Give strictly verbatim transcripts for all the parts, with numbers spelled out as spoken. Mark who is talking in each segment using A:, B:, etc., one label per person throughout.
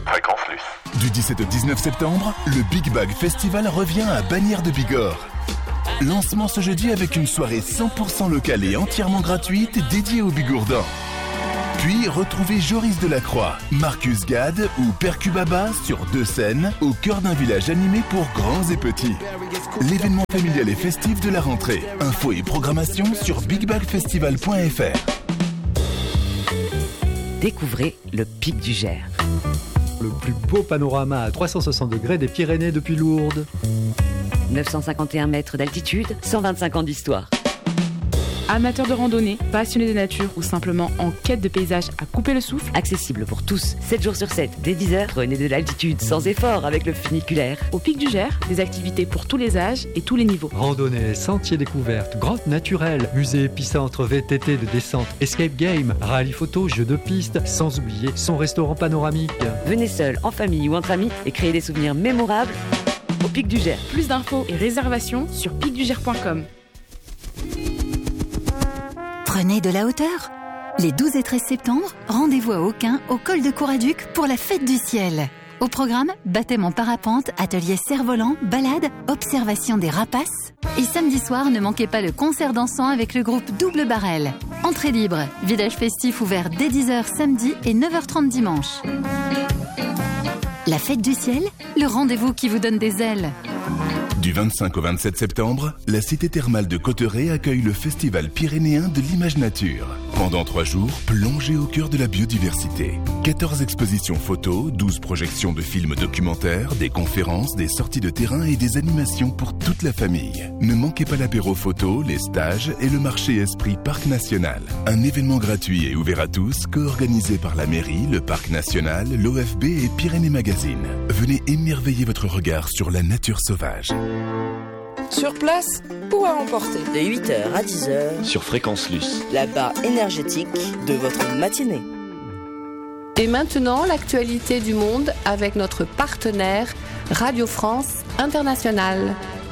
A: Fréquence Luce.
B: Du dix-sept au dix-neuf septembre, le Big Bag Festival revient à Bagnères de Bigorre. Lancement ce jeudi avec une soirée cent pour cent locale et entièrement gratuite dédiée aux Bigourdans. Puis retrouvez Joris Delacroix, Marcus Gade ou Percubaba sur deux scènes au cœur d'un village animé pour grands et petits. L'événement familial et festif de la rentrée. Infos et programmation sur big bag festival point f r.
C: Découvrez le Pic du Gers.
D: Le plus beau panorama à trois cent soixante degrés des Pyrénées depuis Lourdes.
C: neuf cent cinquante et un mètres d'altitude, cent vingt-cinq ans d'histoire.
E: Amateurs de randonnée, passionnés de nature ou simplement en quête de paysages à couper le souffle.
C: Accessible pour tous, sept jours sur sept, dès dix heures, prenez de l'altitude sans effort avec le funiculaire.
E: Au Pic du Gers, des activités pour tous les âges et tous les niveaux.
D: Randonnée, sentiers découvertes, grottes naturelles, musée épicentre V T T de descente, escape game, rallye photo, jeux de piste, sans oublier son restaurant panoramique.
C: Venez seul, en famille ou entre amis et créez des souvenirs mémorables au Pic du Gers.
E: Plus d'infos et réservations sur pic du gers point com.
F: Prenez de la hauteur. Les douze et treize septembre, rendez-vous à Aucun, au col de Couraduc, pour la fête du ciel. Au programme, baptême en parapente, atelier cerf-volant, balade, observation des rapaces. Et samedi soir, ne manquez pas le concert dansant avec le groupe Double Barrel. Entrée libre, village festif ouvert dès dix heures samedi et neuf heures trente dimanche. La fête du ciel, le rendez-vous qui vous donne des ailes.
B: Du vingt-cinq au vingt-sept septembre, la cité thermale de Cauterets accueille le Festival pyrénéen de l'image nature. Pendant trois jours, plongez au cœur de la biodiversité. quatorze expositions photos, douze projections de films documentaires, des conférences, des sorties de terrain et des animations pour toute la famille. Ne manquez pas l'apéro photo, les stages et le marché Esprit Parc National. Un événement gratuit et ouvert à tous, co-organisé par la mairie, le Parc National, l'O F B et Pyrénées Magazine. Venez émerveiller votre regard sur la nature sauvage.
G: Sur place ou à emporter.
H: De huit heures à dix heures.
A: Sur Fréquence Luce.
H: La barre énergétique de votre matinée.
G: Et maintenant, l'actualité du monde avec notre partenaire Radio France Internationale.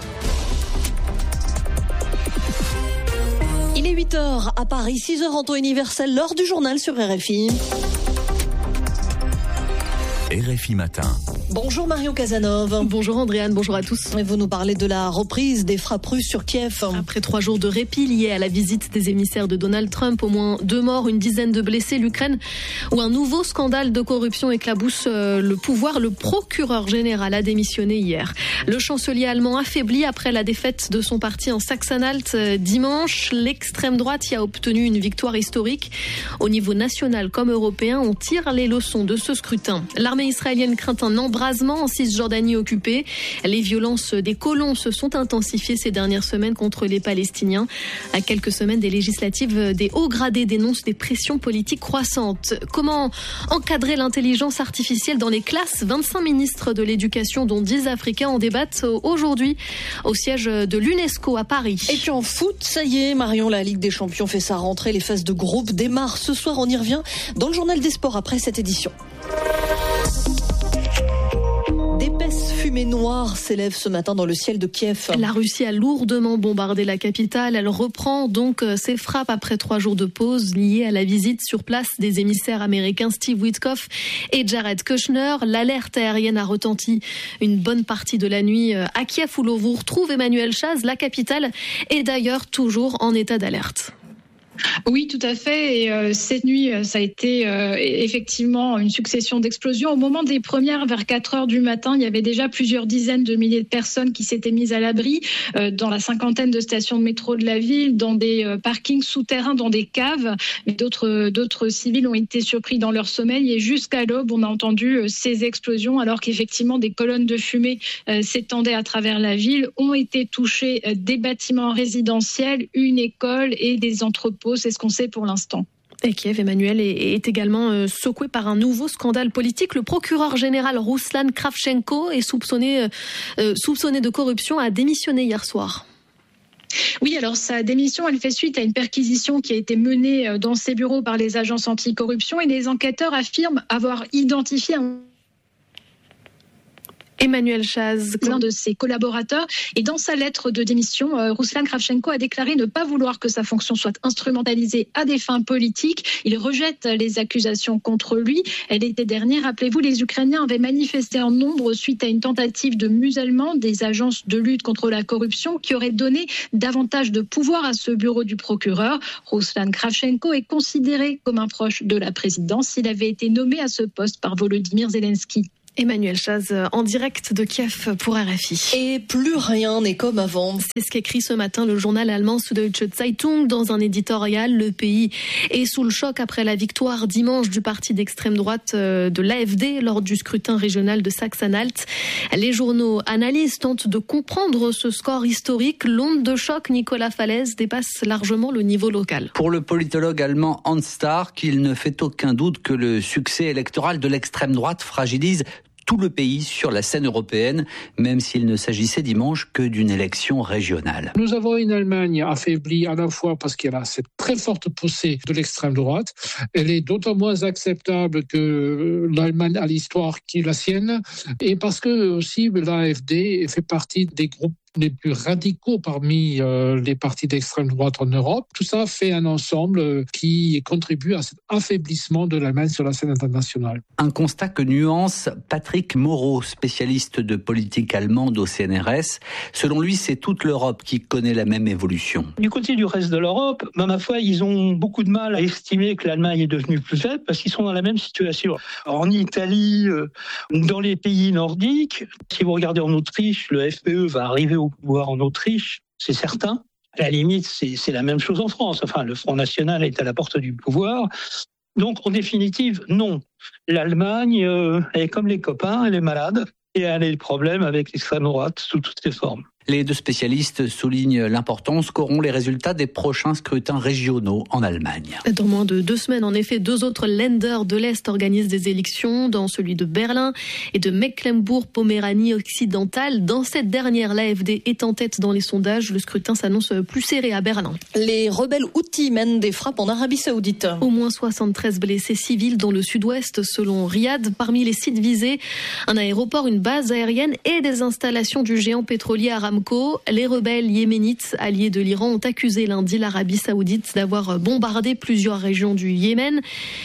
I: Il est huit heures à Paris, six heures en temps universel, l'heure du journal sur R F I.
J: R F I Matin.
I: Bonjour Marion Casanov.
K: Bonjour Andréane, bonjour à tous.
I: Et vous nous parlez de la reprise des frappes russes sur Kiev.
K: Après trois jours de répit liés à la visite des émissaires de Donald Trump, au moins deux morts, une dizaine de blessés, l'Ukraine, où un nouveau scandale de corruption éclabousse le pouvoir, le procureur général a démissionné hier. Le chancelier allemand affaibli après la défaite de son parti en Saxe-Anhalt dimanche, l'extrême droite y a obtenu une victoire historique. Au niveau national comme européen, on tire les leçons de ce scrutin. L'armée israélienne craint un embrasement en Cisjordanie occupée. Les violences des colons se sont intensifiées ces dernières semaines contre les Palestiniens. À quelques semaines des législatives, des hauts gradés dénoncent des pressions politiques croissantes. Comment encadrer l'intelligence artificielle dans les classes ? vingt-cinq ministres de l'éducation, dont dix africains, en débattent aujourd'hui au siège de l'UNESCO à Paris.
I: Et puis en foot, ça y est, Marion, la Ligue des Champions fait sa rentrée. Les phases de groupe démarrent ce soir. On y revient dans le journal des sports après cette édition. D'épaisses fumées noires s'élèvent ce matin dans le ciel de Kiev.
K: La Russie a lourdement bombardé la capitale. Elle reprend donc ses frappes après trois jours de pause liées à la visite sur place des émissaires américains Steve Witkoff et Jared Kushner. L'alerte aérienne a retenti une bonne partie de la nuit à Kiev, où l'on vous retrouve Emmanuel Chaz. La capitale est d'ailleurs toujours en état d'alerte.
L: Oui, tout à fait. Et euh, cette nuit, ça a été euh, effectivement une succession d'explosions. Au moment des premières, vers quatre heures du matin, il y avait déjà plusieurs dizaines de milliers de personnes qui s'étaient mises à l'abri euh, dans la cinquantaine de stations de métro de la ville, dans des euh, parkings souterrains, dans des caves. Mais d'autres, d'autres civils ont été surpris dans leur sommeil. Et jusqu'à l'aube, on a entendu euh, ces explosions, alors qu'effectivement des colonnes de fumée euh, s'étendaient à travers la ville. Ont été touchés euh, des bâtiments résidentiels, une école et des entrepôts. C'est ce qu'on sait pour l'instant.
K: Et Kiev, Emmanuel, est, est également euh, secoué par un nouveau scandale politique. Le procureur général Ruslan Kravchenko est soupçonné, euh, soupçonné de corruption, a démissionné hier soir.
L: Oui, alors sa démission, elle fait suite à une perquisition qui a été menée dans ses bureaux par les agences anticorruption, et les enquêteurs affirment avoir identifié un
K: Emmanuel Chaz,
L: l'un de ses collaborateurs. Et dans sa lettre de démission, euh, Rouslan Kravchenko a déclaré ne pas vouloir que sa fonction soit instrumentalisée à des fins politiques. Il rejette les accusations contre lui. L'été dernier, rappelez-vous, les Ukrainiens avaient manifesté en nombre suite à une tentative de musellement des agences de lutte contre la corruption qui aurait donné davantage de pouvoir à ce bureau du procureur. Rouslan Kravchenko est considéré comme un proche de la présidence. Il avait été nommé à ce poste par Volodymyr Zelensky.
K: Emmanuel Chaz en direct de Kiev pour R F I.
I: Et plus rien n'est comme avant.
K: C'est ce qu'écrit ce matin le journal allemand Süddeutsche Zeitung dans un éditorial. Le pays est sous le choc après la victoire dimanche du parti d'extrême droite de l'A F D lors du scrutin régional de Sachsen-Anhalt. Les journaux analysent, tentent de comprendre ce score historique. L'onde de choc, Nicolas Falaise, dépasse largement le niveau local.
M: Pour le politologue allemand Hans Stark, il ne fait aucun doute que le succès électoral de l'extrême droite fragilise tout le pays sur la scène européenne, même s'il ne s'agissait dimanche que d'une élection régionale.
N: Nous avons une Allemagne affaiblie à la fois parce qu'elle a cette très forte poussée de l'extrême droite. Elle est d'autant moins acceptable que l'Allemagne a l'histoire qui est la sienne et parce que aussi l'A F D fait partie des groupes les plus radicaux parmi euh, les partis d'extrême droite en Europe. Tout ça fait un ensemble euh, qui contribue à cet affaiblissement de l'Allemagne sur la scène internationale.
M: Un constat que nuance Patrick Moreau, spécialiste de politique allemande au C N R S. Selon lui, c'est toute l'Europe qui connaît la même évolution.
O: Du côté du reste de l'Europe, ben, ma foi, ils ont beaucoup de mal à estimer que l'Allemagne est devenue plus faible parce qu'ils sont dans la même situation. En Italie, euh, dans les pays nordiques, si vous regardez en Autriche, le F P E va arriver au au pouvoir en Autriche, c'est certain. À la limite, c'est, c'est la même chose en France. Enfin, le Front National est à la porte du pouvoir. Donc, en définitive, non. L'Allemagne euh, est comme les copains, elle est malade et elle a des problèmes avec l'extrême droite sous toutes ses formes.
M: Les deux spécialistes soulignent l'importance qu'auront les résultats des prochains scrutins régionaux en Allemagne.
K: Dans moins de deux semaines, en effet, deux autres Länder de l'Est organisent des élections, dans celui de Berlin et de Mecklembourg-Poméranie occidentale. Dans cette dernière, l'A F D est en tête dans les sondages. Le scrutin s'annonce plus serré à Berlin.
I: Les rebelles Houthis mènent des frappes en Arabie Saoudite.
K: Au moins soixante-treize blessés civils dans le sud-ouest, selon Riyad. Parmi les sites visés, un aéroport, une base aérienne et des installations du géant pétrolier Aramco. Les rebelles yéménites alliés de l'Iran ont accusé lundi l'Arabie Saoudite d'avoir bombardé plusieurs régions du Yémen.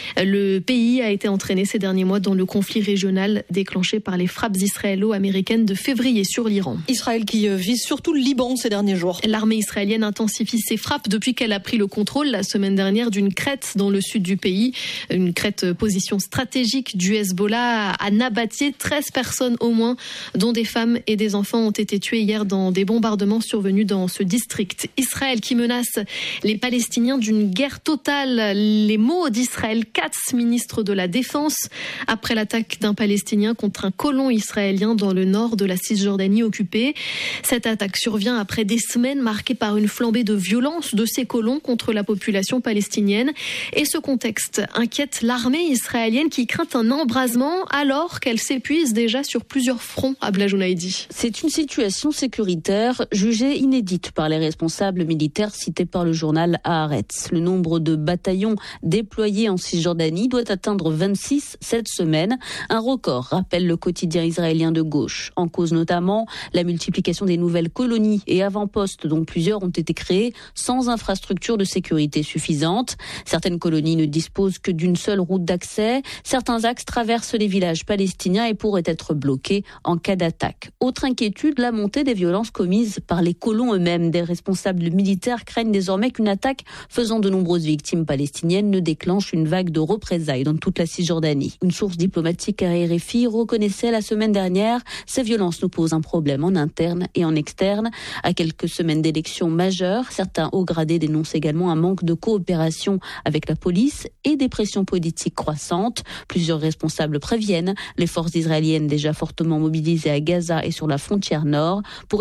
K: Le pays a été entraîné ces derniers mois dans le conflit régional déclenché par les frappes israélo-américaines de février sur l'Iran.
I: Israël qui vise surtout le Liban ces derniers jours.
K: L'armée israélienne intensifie ses frappes depuis qu'elle a pris le contrôle la semaine dernière d'une crête dans le sud du pays. Une crête position stratégique du Hezbollah à Nabatieh. treize personnes au moins, dont des femmes et des enfants, ont été tuées hier dans des bombardements survenus dans ce district. Israël qui menace les Palestiniens d'une guerre totale. Les mots d'Israël Katz, ministre de la Défense, après l'attaque d'un Palestinien contre un colon israélien dans le nord de la Cisjordanie occupée. Cette attaque survient après des semaines marquées par une flambée de violence de ces colons contre la population palestinienne. Et ce contexte inquiète l'armée israélienne qui craint un embrasement alors qu'elle s'épuise déjà sur plusieurs fronts à Blajonaïdi.
P: C'est une situation sécuritaire jugée inédite par les responsables militaires cités par le journal Haaretz. Le nombre de bataillons déployés en Cisjordanie doit atteindre vingt-six cette semaine. Un record, rappelle le quotidien israélien de gauche. En cause notamment la multiplication des nouvelles colonies et avant-postes dont plusieurs ont été créés sans infrastructure de sécurité suffisante. Certaines colonies ne disposent que d'une seule route d'accès. Certains axes traversent les villages palestiniens et pourraient être bloqués en cas d'attaque. Autre inquiétude, la montée des violences commises par les colons eux-mêmes. Des responsables militaires craignent désormais qu'une attaque faisant de nombreuses victimes palestiniennes ne déclenche une vague de représailles dans toute la Cisjordanie. Une source diplomatique à R F I reconnaissait la semaine dernière ces violences nous posent un problème en interne et en externe. À quelques semaines d'élections majeures, certains hauts gradés dénoncent également un manque de coopération avec la police et des pressions politiques croissantes. Plusieurs responsables préviennent les forces israéliennes déjà fortement mobilisées à Gaza et sur la frontière nord pourraient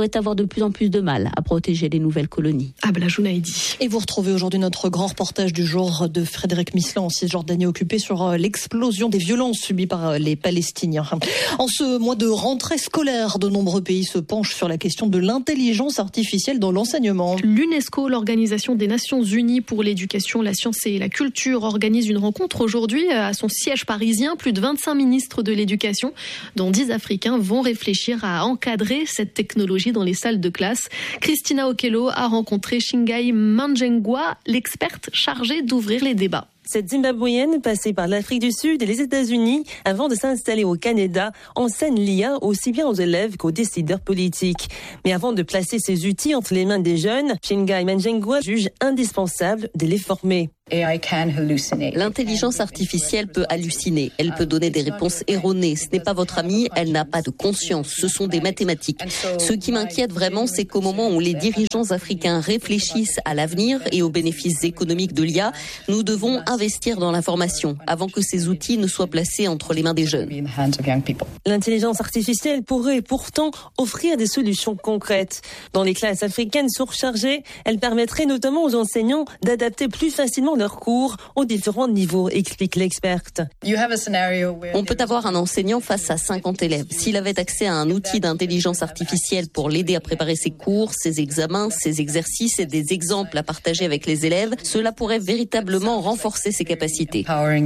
P: pourraient avoir de plus en plus de mal à protéger les nouvelles colonies.
K: Abla Jounaïdi.
I: Et vous retrouvez aujourd'hui notre grand reportage du jour de Frédéric Mislan en Cisjordanie occupée sur l'explosion des violences subies par les Palestiniens. En ce mois de rentrée scolaire, de nombreux pays se penchent sur la question de l'intelligence artificielle dans l'enseignement.
K: L'UNESCO, l'Organisation des Nations Unies pour l'éducation, la science et la culture, organise une rencontre aujourd'hui à son siège parisien. Plus de vingt-cinq ministres de l'éducation, dont dix Africains, vont réfléchir à encadrer cette technologie dans les salles de classe. Christina Okello a rencontré Shingai Manjengwa, l'experte chargée d'ouvrir les débats.
Q: Cette Zimbabwéenne, passée par l'Afrique du Sud et les États-Unis avant de s'installer au Canada, enseigne l'I A aussi bien aux élèves qu'aux décideurs politiques. Mais avant de placer ces outils entre les mains des jeunes, Shingai Manjengwa juge indispensable de les former.
R: L'intelligence artificielle peut halluciner, elle peut donner des réponses erronées. Ce n'est pas votre amie, elle n'a pas de conscience, ce sont des mathématiques. Ce qui m'inquiète vraiment, c'est qu'au moment où les dirigeants africains réfléchissent à l'avenir et aux bénéfices économiques de l'I A, nous devons investir dans la formation avant que ces outils ne soient placés entre les mains des jeunes.
Q: L'intelligence artificielle pourrait pourtant offrir des solutions concrètes. Dans les classes africaines surchargées, elle permettrait notamment aux enseignants d'adapter plus facilement leurs cours aux différents niveaux, explique l'experte.
R: On peut avoir un enseignant face à cinquante élèves. S'il avait accès à un outil d'intelligence artificielle pour l'aider à préparer ses cours, ses examens, ses exercices et des exemples à partager avec les élèves, cela pourrait véritablement renforcer ses capacités.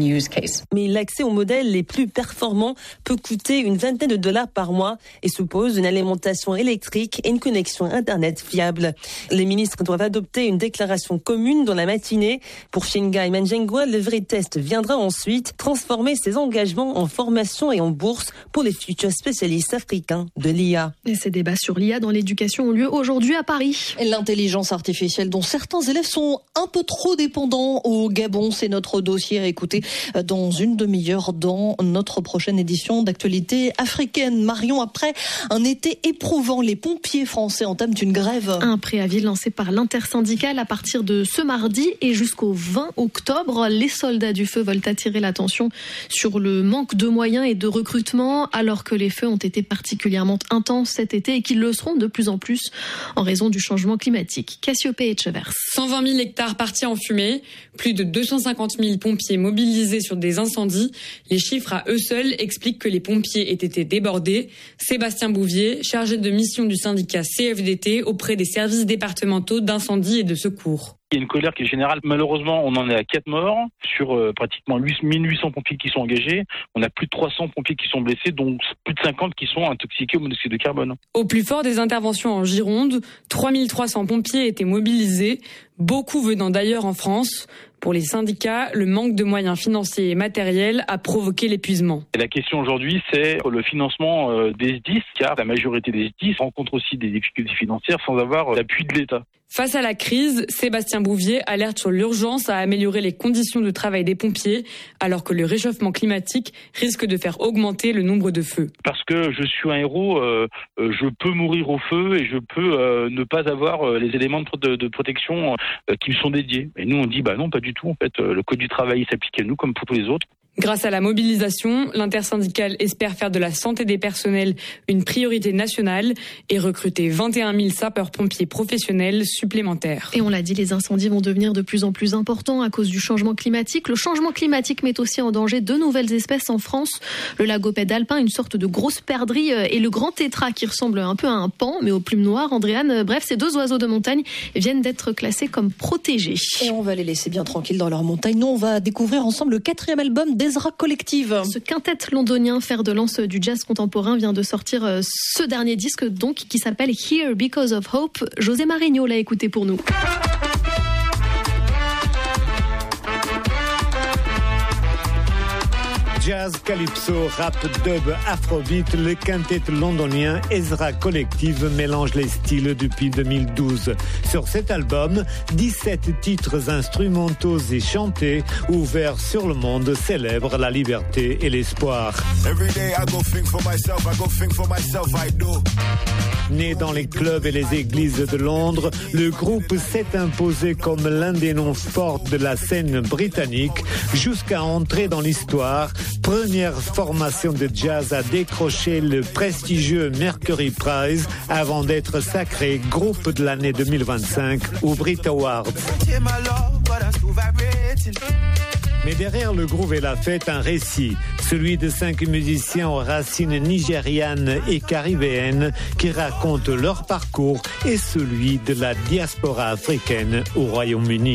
Q: Mais l'accès aux modèles les plus performants peut coûter une vingtaine de dollars par mois et suppose une alimentation électrique et une connexion Internet fiable. Les ministres doivent adopter une déclaration commune dans la matinée. Pour Shingai Manjengwa, le vrai test viendra ensuite transformer ses engagements en formation et en bourse pour les futurs spécialistes africains de l'I A.
K: Et ces débats sur l'I A dans l'éducation ont lieu aujourd'hui à Paris.
I: L'intelligence artificielle dont certains élèves sont un peu trop dépendants au Gabon, c'est notre dossier à écouter dans une demi-heure dans notre prochaine édition d'Actualité africaine. Marion, après un été éprouvant, les pompiers français entament une grève.
K: Un préavis lancé par l'intersyndicale à partir de ce mardi et jusqu'au vingt octobre. Les soldats du feu veulent attirer l'attention sur le manque de moyens et de recrutement alors que les feux ont été particulièrement intenses cet été et qu'ils le seront de plus en plus en raison du changement climatique. Cassiopée Etchevers.
S: cent vingt mille hectares partis en fumée, plus de deux cent cinquante mille pompiers mobilisés sur des incendies. Les chiffres à eux seuls expliquent que les pompiers aient été débordés. Sébastien Bouvier, chargé de mission du syndicat C F D T auprès des services départementaux d'incendie et de secours.
T: Il y a une colère qui est générale. Malheureusement, on en est à quatre morts sur euh, pratiquement mille huit cents pompiers qui sont engagés. On a plus de trois cents pompiers qui sont blessés, dont plus de cinquante qui sont intoxiqués au monoxyde de carbone.
S: Au plus fort des interventions en Gironde, trois mille trois cents pompiers étaient mobilisés, beaucoup venant d'ailleurs en France. Pour les syndicats, le manque de moyens financiers et matériels a provoqué l'épuisement.
T: Et la question aujourd'hui, c'est le financement des S D I S, car la majorité des S D I S rencontrent aussi des difficultés financières sans avoir l'appui de l'État.
S: Face à la crise, Sébastien Bouvier alerte sur l'urgence à améliorer les conditions de travail des pompiers, alors que le réchauffement climatique risque de faire augmenter le nombre de feux.
T: Parce que je suis un héros, euh, je peux mourir au feu et je peux euh, ne pas avoir euh, les éléments de, de, de protection euh, qui me sont dédiés. Et nous, on dit, bah non, pas du tout. En fait, euh, le code du travail s'applique à nous comme pour tous les autres.
S: Grâce à la mobilisation, l'intersyndicale espère faire de la santé des personnels une priorité nationale et recruter vingt et un mille sapeurs-pompiers professionnels supplémentaires.
K: Et on l'a dit, les incendies vont devenir de plus en plus importants à cause du changement climatique. Le changement climatique met aussi en danger de nouvelles espèces en France. Le lagopède alpin, une sorte de grosse perdrix, et le grand tétra qui ressemble un peu à un paon, mais aux plumes noires. Andréane, bref, ces deux oiseaux de montagne viennent d'être classés comme protégés.
I: Et on va les laisser bien tranquilles dans leur montagne. Nous, on va découvrir ensemble le quatrième album d'Ezra Collective.
K: Ce quintet londonien, fer de lance du jazz contemporain, vient de sortir ce dernier disque donc qui s'appelle Here Because of Hope. José Marigno l'a écouté pour nous.
U: Jazz, calypso, rap, dub, afrobeat, le quintet londonien Ezra Collective mélange les styles depuis deux mille douze. Sur cet album, dix-sept titres instrumentaux et chantés, ouverts sur le monde, célèbrent la liberté et l'espoir. Né dans les clubs et les églises de Londres, le groupe s'est imposé comme l'un des noms forts de la scène britannique jusqu'à entrer dans l'histoire première formation de jazz à décrocher le prestigieux Mercury Prize avant d'être sacré groupe de l'année deux mille vingt-cinq au Brit Awards. Mais derrière le groove et la fête, un récit, celui de cinq musiciens aux racines nigérianes et caribéennes qui racontent leur parcours et celui de la diaspora africaine au Royaume-Uni.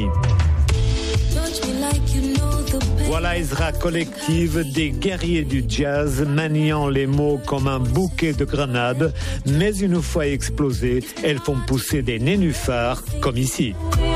U: Voilà Ezra Collective, des guerriers du jazz maniant les mots comme un bouquet de grenades, mais une fois explosées, elles font pousser des nénuphars, comme ici.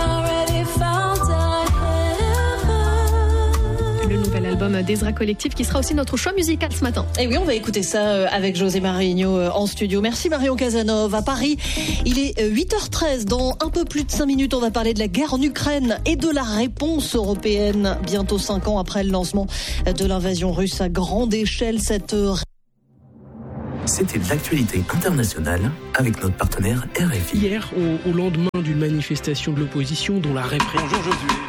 K: Le nouvel album d'Ezra Collective qui sera aussi notre choix musical ce matin.
I: Et oui, on va écouter ça avec José Marigno en studio. Merci Marion Casanova. À Paris, il est huit heures treize. Dans un peu plus de cinq minutes, on va parler de la guerre en Ukraine et de la réponse européenne. Bientôt cinq ans après le lancement de l'invasion russe à grande échelle, cette...
D: C'était l'actualité internationale avec notre partenaire R F I.
V: Hier, au, au lendemain d'une manifestation de l'opposition dont la répression...
A: Bonjour Josué.